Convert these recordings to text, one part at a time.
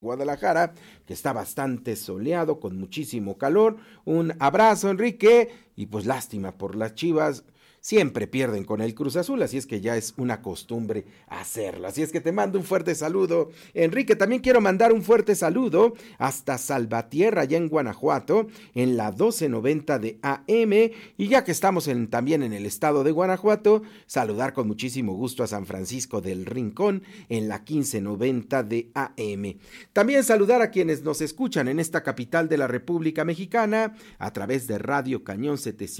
Guadalajara, que está bastante soleado, con muchísimo calor. Un abrazo, Enrique, y pues lástima por las Chivas. Siempre pierden con el Cruz Azul, así es que ya es una costumbre hacerlo. Así es que te mando un fuerte saludo, Enrique. También quiero mandar un fuerte saludo hasta Salvatierra, allá en Guanajuato, en la 1290 de AM. Y ya que estamos también en el estado de Guanajuato, saludar con muchísimo gusto a San Francisco del Rincón, en la 1590 de AM. También saludar a quienes nos escuchan en esta capital de la República Mexicana, a través de Radio Cañón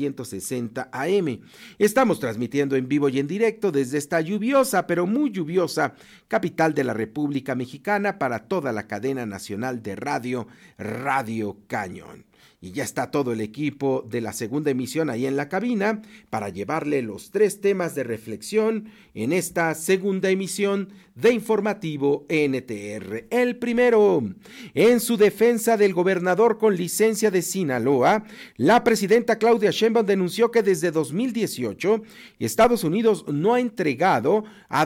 760 AM. Estamos transmitiendo en vivo y en directo desde esta lluviosa, pero muy lluviosa, capital de la República Mexicana para toda la cadena nacional de radio, Radio Cañón. Y ya está todo el equipo de la segunda emisión ahí en la cabina para llevarle los 3 temas de reflexión en esta segunda emisión de Informativo NTR. El primero, en su defensa del gobernador con licencia de Sinaloa, la presidenta Claudia Sheinbaum denunció que desde 2018 Estados Unidos no ha entregado a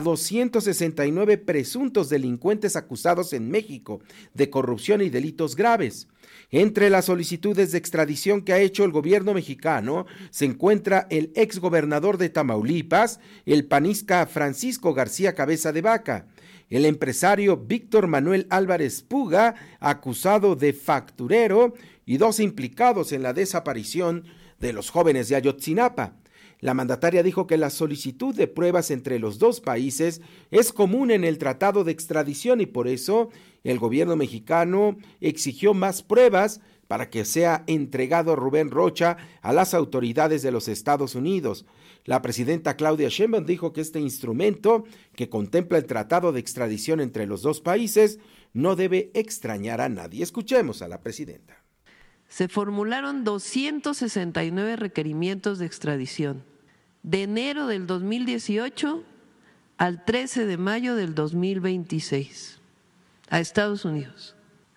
269 presuntos delincuentes acusados en México de corrupción y delitos graves. Entre las solicitudes de extradición que ha hecho el gobierno mexicano se encuentra el exgobernador de Tamaulipas, el panista Francisco García Cabeza de Vaca, el empresario Víctor Manuel Álvarez Puga, acusado de facturero, y 2 implicados en la desaparición de los jóvenes de Ayotzinapa. La mandataria dijo que la solicitud de pruebas entre los 2 países es común en el tratado de extradición y por eso el gobierno mexicano exigió más pruebas para que sea entregado Rubén Rocha a las autoridades de los Estados Unidos. La presidenta Claudia Sheinbaum dijo que este instrumento, que contempla el tratado de extradición entre los 2 países, no debe extrañar a nadie. Escuchemos a la presidenta. Se formularon 269 requerimientos de extradición de enero del 2018 al 13 de mayo del 2026 a Estados Unidos.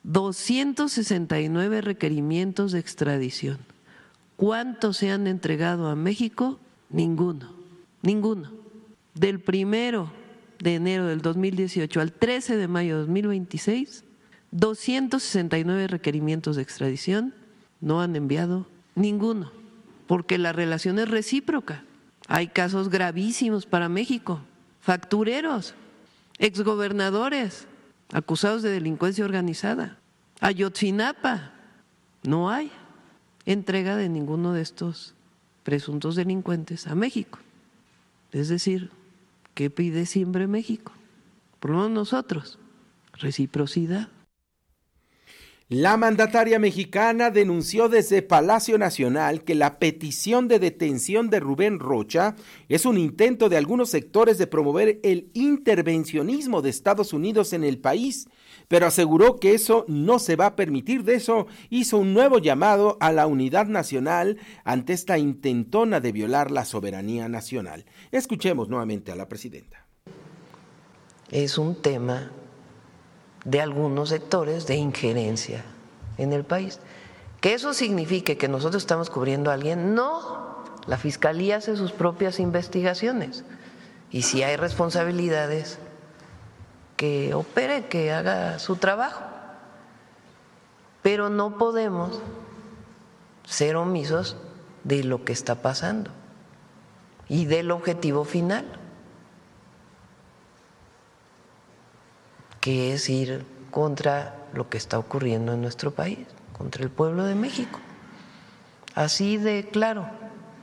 269 requerimientos de extradición. ¿Cuántos se han entregado a México? Ninguno. Del 1 de enero del 2018 al 13 de mayo de 2026, 269 requerimientos de extradición, no han enviado ninguno, porque la relación es recíproca. Hay casos gravísimos para México, factureros, exgobernadores acusados de delincuencia organizada. Ayotzinapa, no hay entrega de ninguno de estos presuntos delincuentes a México. Es decir, ¿qué pide siempre México? Por lo menos nosotros, reciprocidad. La mandataria mexicana denunció desde Palacio Nacional que la petición de detención de Rubén Rocha es un intento de algunos sectores de promover el intervencionismo de Estados Unidos en el país, pero aseguró que eso no se va a permitir. De eso hizo un nuevo llamado a la unidad nacional ante esta intentona de violar la soberanía nacional. Escuchemos nuevamente a la presidenta. Es un tema de algunos sectores de injerencia en el país. ¿Que eso signifique que nosotros estamos cubriendo a alguien? No, la Fiscalía hace sus propias investigaciones y si hay responsabilidades, que opere, que haga su trabajo, pero no podemos ser omisos de lo que está pasando y del objetivo final, que es ir contra lo que está ocurriendo en nuestro país, contra el pueblo de México. Así de claro.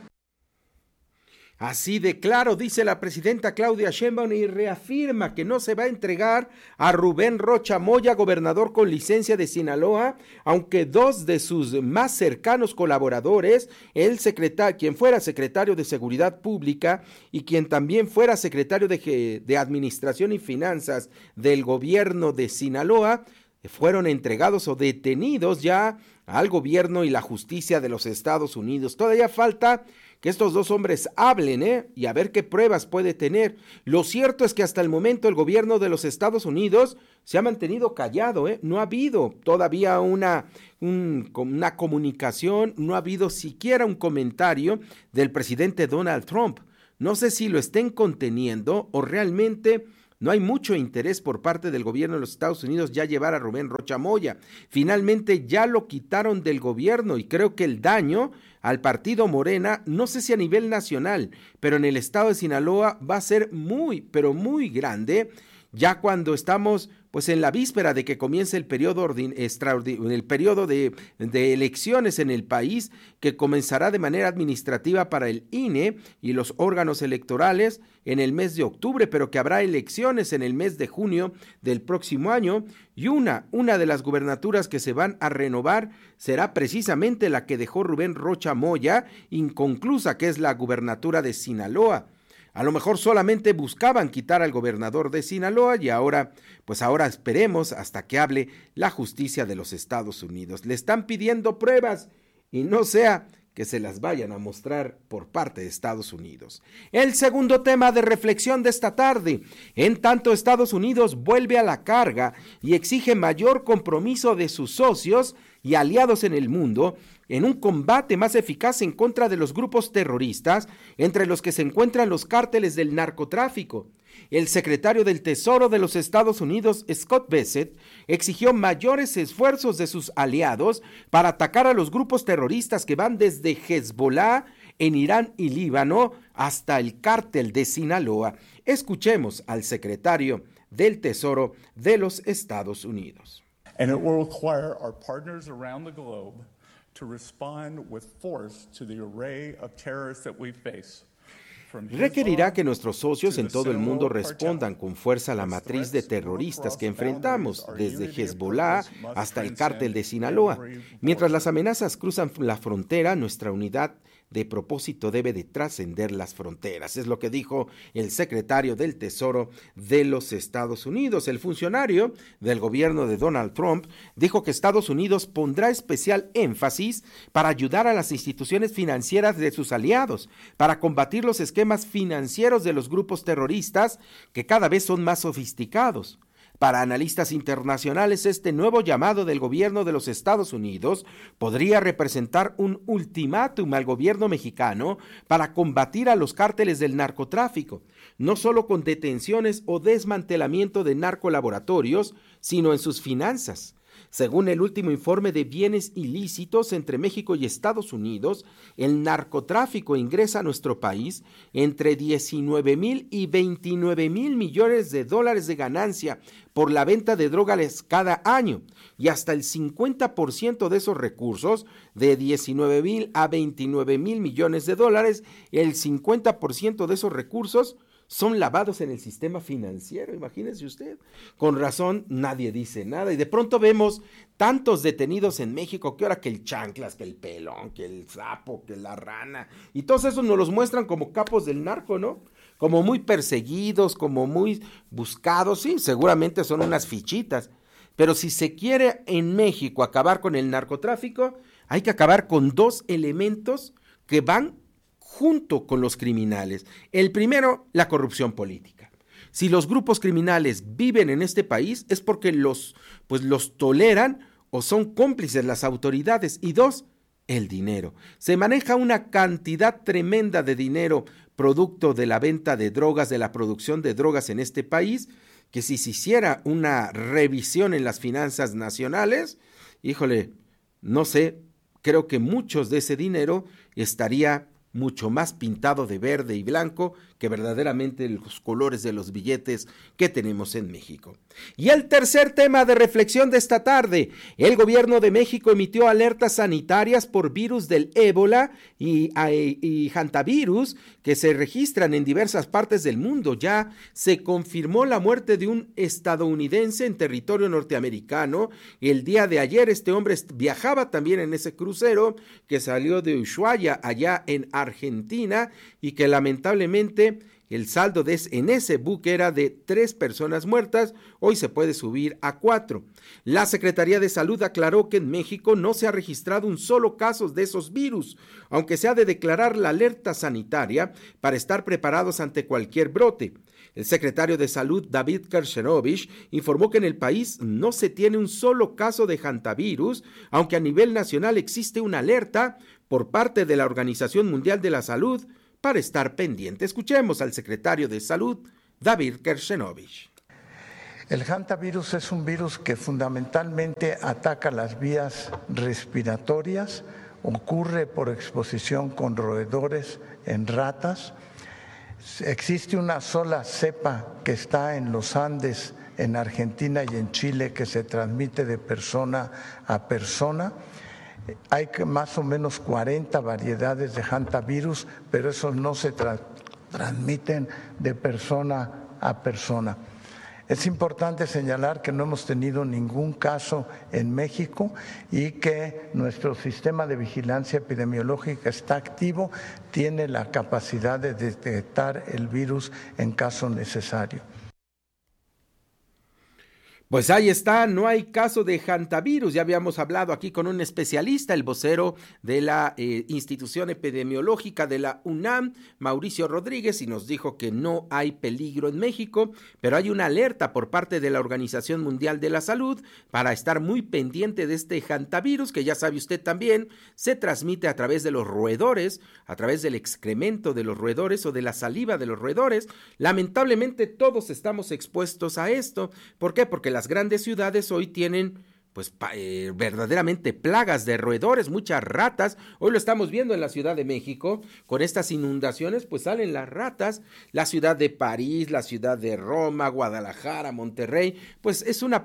Así de claro, dice la presidenta Claudia Sheinbaum, y reafirma que no se va a entregar a Rubén Rocha Moya, gobernador con licencia de Sinaloa, aunque 2 de sus más cercanos colaboradores, quien fuera secretario de Seguridad Pública y quien también fuera secretario de Administración y Finanzas del gobierno de Sinaloa, fueron entregados o detenidos ya al gobierno y la justicia de los Estados Unidos. Todavía falta que estos 2 hombres hablen, y a ver qué pruebas puede tener. Lo cierto es que hasta el momento el gobierno de los Estados Unidos se ha mantenido callado, no ha habido todavía una comunicación, no ha habido siquiera un comentario del presidente Donald Trump. No sé si lo estén conteniendo o realmente No hay mucho interés por parte del gobierno de los Estados Unidos ya llevar a Rubén Rocha Moya. Finalmente ya lo quitaron del gobierno y creo que el daño al partido Morena, no sé si a nivel nacional, pero en el estado de Sinaloa va a ser muy, pero muy grande, ya cuando estamos pues en la víspera de que comience el periodo de elecciones en el país, que comenzará de manera administrativa para el INE y los órganos electorales en el mes de octubre, pero que habrá elecciones en el mes de junio del próximo año, y una de las gubernaturas que se van a renovar será precisamente la que dejó Rubén Rocha Moya inconclusa, que es la gubernatura de Sinaloa. A lo mejor solamente buscaban quitar al gobernador de Sinaloa y ahora esperemos hasta que hable la justicia de los Estados Unidos. Le están pidiendo pruebas y no sea que se las vayan a mostrar por parte de Estados Unidos. El segundo tema de reflexión de esta tarde: en tanto Estados Unidos vuelve a la carga y exige mayor compromiso de sus socios y aliados en el mundo, en un combate más eficaz en contra de los grupos terroristas, entre los que se encuentran los cárteles del narcotráfico. El secretario del Tesoro de los Estados Unidos, Scott Bessent, exigió mayores esfuerzos de sus aliados para atacar a los grupos terroristas que van desde Hezbollah en Irán y Líbano hasta el cártel de Sinaloa. Escuchemos al secretario del Tesoro de los Estados Unidos. And it will require our partners around the globe to respond with force to the array of terrorists that we face. Requerirá que nuestros socios en todo el mundo respondan con fuerza a la matriz de terroristas que enfrentamos, desde Hezbollah hasta el cártel de Sinaloa. Mientras las amenazas cruzan la frontera, nuestra unidad de propósito debe de trascender las fronteras, es lo que dijo el secretario del Tesoro de los Estados Unidos. El funcionario del gobierno de Donald Trump dijo que Estados Unidos pondrá especial énfasis para ayudar a las instituciones financieras de sus aliados, para combatir los esquemas financieros de los grupos terroristas que cada vez son más sofisticados. Para analistas internacionales, este nuevo llamado del gobierno de los Estados Unidos podría representar un ultimátum al gobierno mexicano para combatir a los cárteles del narcotráfico, no solo con detenciones o desmantelamiento de narcolaboratorios, sino en sus finanzas. Según el último informe de bienes ilícitos entre México y Estados Unidos, el narcotráfico ingresa a nuestro país entre 19,000 y 29,000 millones de dólares de ganancia por la venta de drogas cada año, y hasta el 50% de esos recursos, de 19,000 a 29,000 millones de dólares, el 50% de esos recursos son lavados en el sistema financiero, imagínese usted. Con razón nadie dice nada y de pronto vemos tantos detenidos en México, que ahora que el chanclas, que el pelón, que el sapo, que la rana, y todos esos nos los muestran como capos del narco, ¿no? Como muy perseguidos, como muy buscados, sí, seguramente son unas fichitas, pero si se quiere en México acabar con el narcotráfico, hay que acabar con dos elementos que van junto con los criminales. El primero, la corrupción política. Si los grupos criminales viven en este país es porque los toleran o son cómplices las autoridades. Y dos, el dinero. Se maneja una cantidad tremenda de dinero producto de la venta de drogas, de la producción de drogas en este país, que si se hiciera una revisión en las finanzas nacionales, híjole, no sé, creo que muchos de ese dinero estaría mucho más pintado de verde y blanco que verdaderamente los colores de los billetes que tenemos en México. Y el tercer tema de reflexión de esta tarde: el gobierno de México emitió alertas sanitarias por virus del ébola y hantavirus que se registran en diversas partes del mundo. Ya se confirmó la muerte de un estadounidense en territorio norteamericano. El día de ayer este hombre viajaba también en ese crucero que salió de Ushuaia, allá en Argentina, y que lamentablemente el saldo en ese buque era de 3 personas muertas. Hoy se puede subir a 4. La Secretaría de Salud aclaró que en México no se ha registrado un solo caso de esos virus, aunque se ha de declarar la alerta sanitaria para estar preparados ante cualquier brote. El secretario de Salud, David Kershenovich, informó que en el país no se tiene un solo caso de hantavirus, aunque a nivel nacional existe una alerta por parte de la Organización Mundial de la Salud para estar pendiente. Escuchemos al secretario de Salud, David Kershenovich. El hantavirus es un virus que fundamentalmente ataca las vías respiratorias, ocurre por exposición con roedores en ratas. Existe una sola cepa que está en los Andes, en Argentina y en Chile, que se transmite de persona a persona. Hay más o menos 40 variedades de hantavirus, pero esos no se transmiten de persona a persona. Es importante señalar que no hemos tenido ningún caso en México y que nuestro sistema de vigilancia epidemiológica está activo, tiene la capacidad de detectar el virus en caso necesario. Pues ahí está, no hay caso de hantavirus. Ya habíamos hablado aquí con un especialista, el vocero de la institución epidemiológica de la UNAM, Mauricio Rodríguez, y nos dijo que no hay peligro en México, pero hay una alerta por parte de la Organización Mundial de la Salud para estar muy pendiente de este hantavirus, que ya sabe usted también, se transmite a través de los roedores, a través del excremento de los roedores o de la saliva de los roedores. Lamentablemente todos estamos expuestos a esto. ¿Por qué? Porque las grandes ciudades hoy tienen pues verdaderamente plagas de roedores, muchas ratas. Hoy lo estamos viendo en la Ciudad de México, con estas inundaciones pues salen las ratas. La ciudad de París, la ciudad de Roma, Guadalajara, Monterrey, pues es una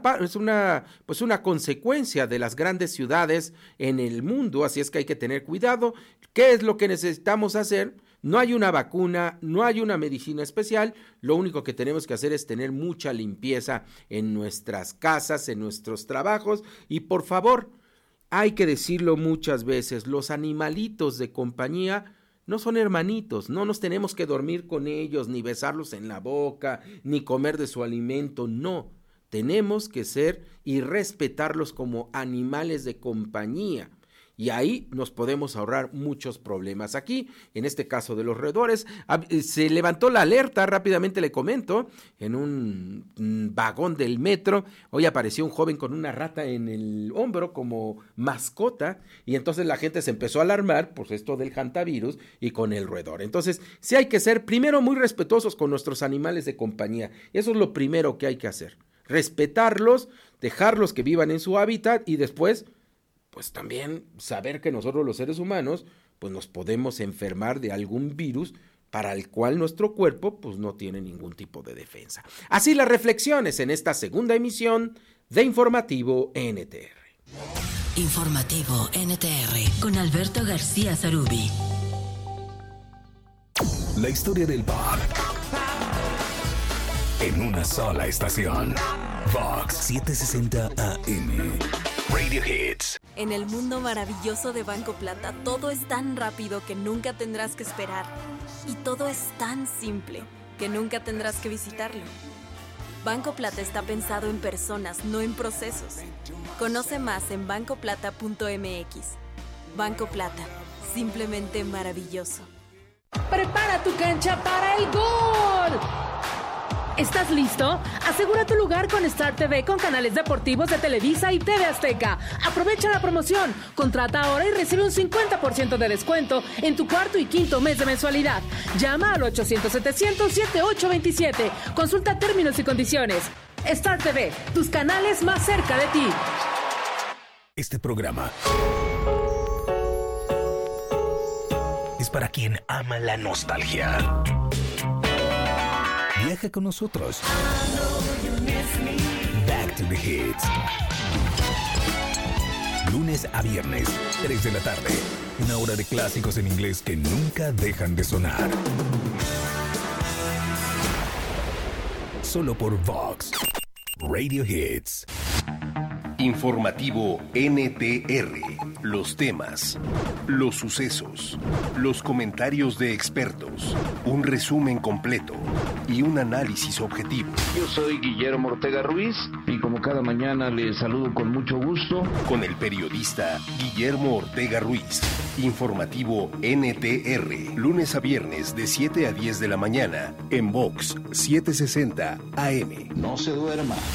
consecuencia de las grandes ciudades en el mundo, así es que hay que tener cuidado. ¿Qué es lo que necesitamos hacer? No hay una vacuna, no hay una medicina especial, lo único que tenemos que hacer es tener mucha limpieza en nuestras casas, en nuestros trabajos, y por favor, hay que decirlo muchas veces, los animalitos de compañía no son hermanitos, no nos tenemos que dormir con ellos, ni besarlos en la boca, ni comer de su alimento, no, tenemos que ser y respetarlos como animales de compañía. Y ahí nos podemos ahorrar muchos problemas. Aquí, en este caso de los roedores, se levantó la alerta, rápidamente le comento, en un vagón del metro. Hoy apareció un joven con una rata en el hombro como mascota, y entonces la gente se empezó a alarmar por esto del hantavirus y con el roedor. Entonces, sí hay que ser primero muy respetuosos con nuestros animales de compañía. Eso es lo primero que hay que hacer. Respetarlos, dejarlos que vivan en su hábitat y después pues también saber que nosotros los seres humanos pues nos podemos enfermar de algún virus para el cual nuestro cuerpo pues no tiene ningún tipo de defensa. Así las reflexiones en esta segunda emisión de Informativo NTR. Informativo NTR con Alberto García Zarubi. La historia del pop en una sola estación. Vox 760 AM. Radio Hits. En el mundo maravilloso de Banco Plata, todo es tan rápido que nunca tendrás que esperar. Y todo es tan simple que nunca tendrás que visitarlo. Banco Plata está pensado en personas, no en procesos. Conoce más en bancoplata.mx. Banco Plata, simplemente maravilloso. ¡Prepara tu cancha para el gol! ¿Estás listo? Asegura tu lugar con Star TV con canales deportivos de Televisa y TV Azteca. Aprovecha la promoción. Contrata ahora y recibe un 50% de descuento en tu cuarto y quinto mes de mensualidad. Llama al 800-700-7827. Consulta términos y condiciones. Star TV, tus canales más cerca de ti. Este programa es para quien ama la nostalgia. Viaja con nosotros. Back to the Hits. Lunes a viernes, 3 de la tarde. Una hora de clásicos en inglés que nunca dejan de sonar. Solo por Vox Radio Hits. Informativo NTR. Los temas, los sucesos, los comentarios de expertos, un resumen completo y un análisis objetivo. Yo soy Guillermo Ortega Ruiz y como cada mañana les saludo con mucho gusto. Con el periodista Guillermo Ortega Ruiz. Informativo NTR. Lunes a viernes de 7 a 10 de la mañana en Vox 760 AM. No se duerma.